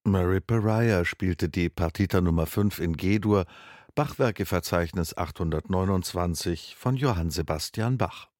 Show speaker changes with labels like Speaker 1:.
Speaker 1: Mary Pariah spielte die Partita Nummer 5 in G-Dur, Bachwerkeverzeichnis 829 von Johann Sebastian Bach.